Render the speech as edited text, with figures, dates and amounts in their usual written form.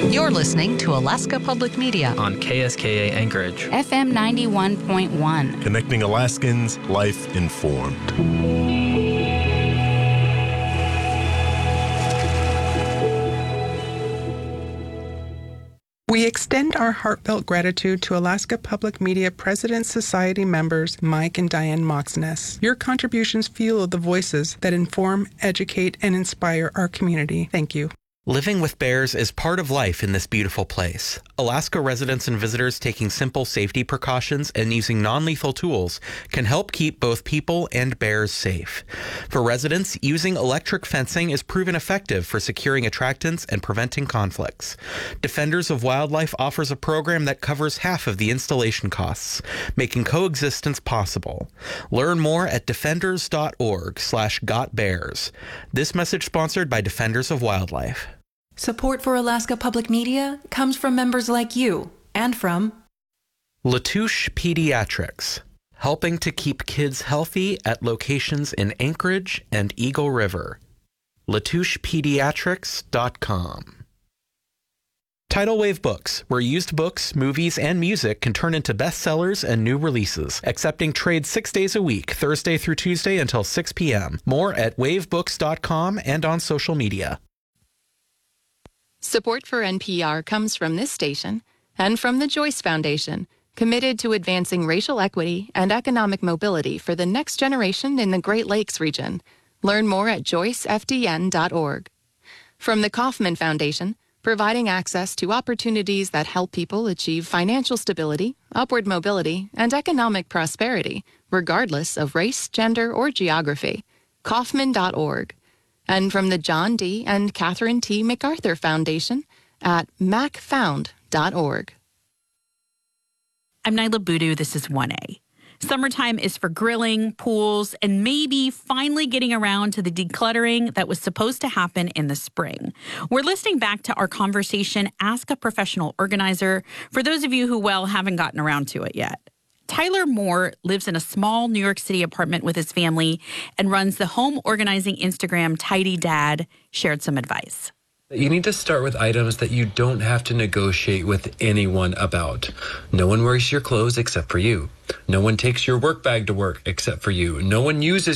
You're listening to Alaska Public Media on KSKA Anchorage, FM 91.1. Connecting Alaskans, life informed. We extend our heartfelt gratitude to Alaska Public Media President's Society members Mike and Diane Moxness. Your contributions fuel the voices that inform, educate, and inspire our community. Thank you. Living with bears is part of life in this beautiful place. Alaska residents and visitors taking simple safety precautions and using non-lethal tools can help keep both people and bears safe. For residents, using electric fencing is proven effective for securing attractants and preventing conflicts. Defenders of Wildlife offers a program that covers half of the installation costs, making coexistence possible. Learn more at defenders.org/gotbears. This message sponsored by Defenders of Wildlife. Support for Alaska Public Media comes from members like you and from Latouche Pediatrics, helping to keep kids healthy at locations in Anchorage and Eagle River. LatouchePediatrics.com. Tidal Wave Books, where used books, movies, and music can turn into bestsellers and new releases. Accepting trades 6 days a week, Thursday through Tuesday until 6 p.m. More at wavebooks.com and on social media. Support for NPR comes from this station and from the Joyce Foundation, committed to advancing racial equity and economic mobility for the next generation in the Great Lakes region. Learn more at joycefdn.org. From the Kauffman Foundation, providing access to opportunities that help people achieve financial stability, upward mobility, and economic prosperity, regardless of race, gender, or geography. Kauffman.org. And from the John D. and Catherine T. MacArthur Foundation at macfound.org. I'm Nyla Boodoo. This is 1A. Summertime is for grilling, pools, and maybe finally getting around to the decluttering that was supposed to happen in the spring. We're listening back to our conversation, Ask a Professional Organizer, for those of you who, haven't gotten around to it yet. Tyler Moore lives in a small New York City apartment with his family and runs the home organizing Instagram Tidy Dad, shared some advice. You need to start with items that you don't have to negotiate with anyone about. No one wears your clothes except for you. No one takes your work bag to work except for you. No one uses